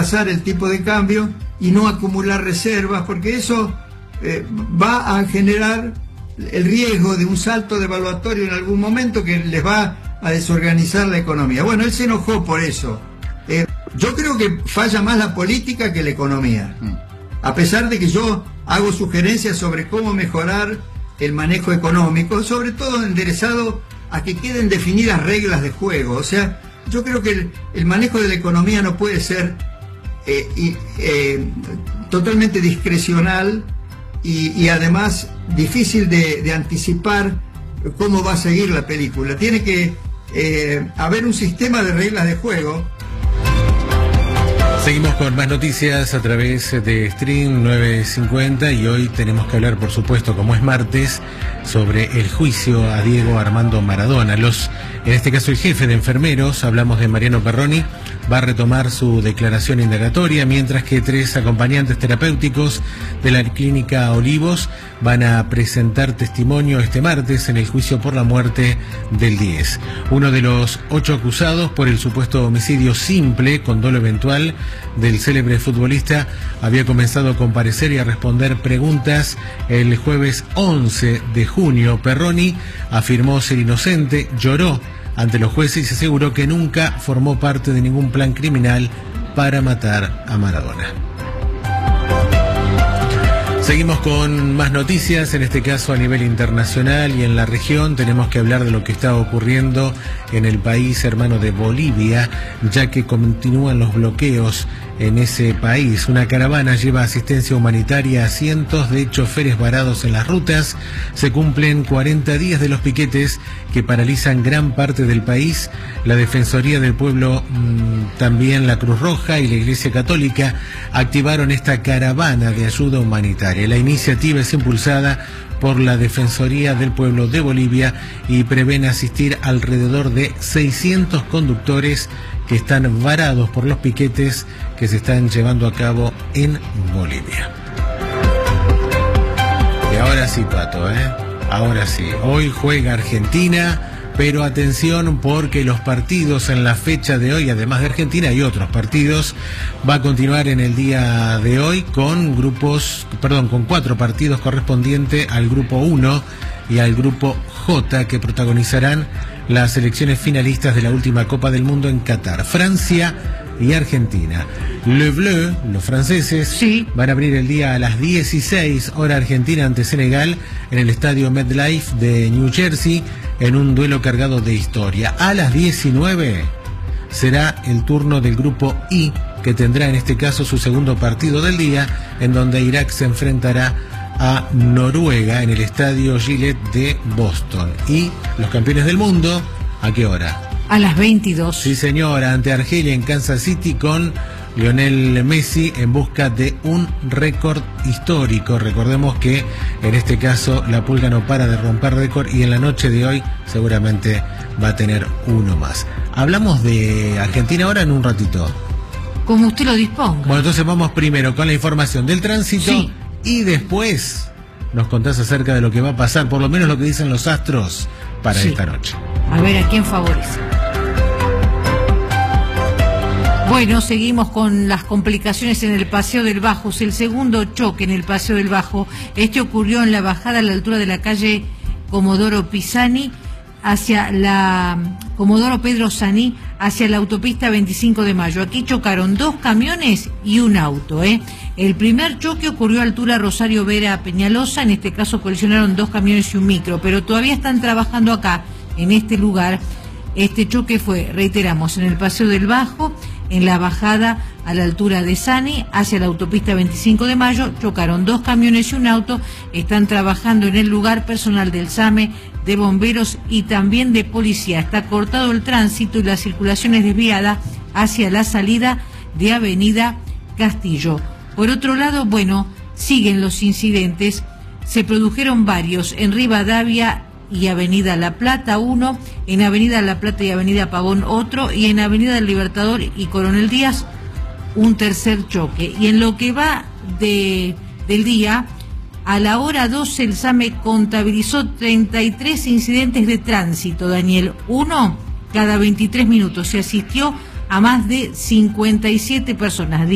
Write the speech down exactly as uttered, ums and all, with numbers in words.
sobrepasar el tipo de cambio y no acumular reservas, porque eso eh, va a generar el riesgo de un salto devaluatorio en algún momento que les va a desorganizar la economía. Bueno, él se enojó por eso. Eh, yo creo que falla más la política que la economía, a pesar de que yo hago sugerencias sobre cómo mejorar el manejo económico, sobre todo enderezado a que queden definidas reglas de juego. O sea, yo creo que el, el manejo de la economía no puede ser eh, y, eh, totalmente discrecional y, y además difícil de, de anticipar cómo va a seguir la película. Tiene que eh, haber un sistema de reglas de juego. Seguimos con más noticias a través de Stream nueve cincuenta y hoy tenemos que hablar, por supuesto, como es martes, sobre el juicio a Diego Armando Maradona. Los, en este caso el jefe de enfermeros, hablamos de Mariano Perroni, va a retomar su declaración indagatoria, mientras que tres acompañantes terapéuticos de la clínica Olivos van a presentar testimonio este martes en el juicio por la muerte del diez. Uno de los ocho acusados por el supuesto homicidio simple con dolo eventual del célebre futbolista había comenzado a comparecer y a responder preguntas el jueves once de junio. Perroni afirmó ser inocente, lloró ante los jueces y aseguró que nunca formó parte de ningún plan criminal para matar a Maradona. Seguimos con más noticias, en este caso a nivel internacional y en la región. Tenemos que hablar de lo que está ocurriendo en el país hermano de Bolivia, ya que continúan los bloqueos en ese país. Una caravana lleva asistencia humanitaria a cientos de choferes varados en las rutas. Se cumplen cuarenta días de los piquetes que paralizan gran parte del país. La Defensoría del Pueblo, mmm, también la Cruz Roja y la Iglesia Católica activaron esta caravana de ayuda humanitaria. La iniciativa es impulsada por la Defensoría del Pueblo de Bolivia y prevén asistir alrededor de seiscientos conductores que están varados por los piquetes que se están llevando a cabo en Bolivia. Y ahora sí, Pato, ¿eh? Ahora sí. Hoy juega Argentina, pero atención porque los partidos en la fecha de hoy, además de Argentina, hay otros partidos. Va a continuar en el día de hoy con grupos, perdón, con cuatro partidos correspondientes al grupo uno y al grupo J, que protagonizarán las selecciones finalistas de la última Copa del Mundo en Qatar, Francia y Argentina. Le Bleu, los franceses, sí, van a abrir el día a las dieciséis hora argentina ante Senegal en el estadio MetLife de New Jersey, en un duelo cargado de historia. A las diecinueve será el turno del grupo I, que tendrá en este caso su segundo partido del día, en donde Irak se enfrentará a Noruega en el estadio Gillette de Boston. Y los campeones del mundo, ¿a qué hora? A las veintidós. Sí, señora, ante Argelia en Kansas City, con Lionel Messi en busca de un récord histórico. Recordemos que en este caso la Pulga no para de romper récord y en la noche de hoy seguramente va a tener uno más. Hablamos de Argentina ahora en un ratito. Como usted lo disponga. Bueno, entonces vamos primero con la información del tránsito, sí, y después nos contás acerca de lo que va a pasar, por lo menos lo que dicen los astros para sí, esta noche. A ver a quién favorece. Bueno, seguimos con las complicaciones en el Paseo del Bajo. El segundo choque en el Paseo del Bajo. Este ocurrió en la bajada a la altura de la calle Comodoro Pisani hacia la Comodoro Pedro Saní hacia la autopista veinticinco de mayo. Aquí chocaron dos camiones y un auto, ¿eh? El primer choque ocurrió a altura Rosario Vera Peñalosa. En este caso colisionaron dos camiones y un micro, pero todavía están trabajando acá, en este lugar. Este choque fue, reiteramos, en el Paseo del Bajo, en la bajada a la altura de Sani, hacia la autopista veinticinco de mayo, chocaron dos camiones y un auto. Están trabajando en el lugar personal del SAME, de bomberos y también de policía. Está cortado el tránsito y la circulación es desviada hacia la salida de Avenida Castillo. Por otro lado, bueno, siguen los incidentes. Se produjeron varios en Rivadavia y Avenida La Plata, uno, en Avenida La Plata y Avenida Pavón, otro, y en Avenida del Libertador y Coronel Díaz, un tercer choque. Y en lo que va de, del día, a la hora doce el SAME contabilizó treinta y tres incidentes de tránsito, Daniel, uno cada veintitrés minutos. Se asistió a más de cincuenta y siete personas.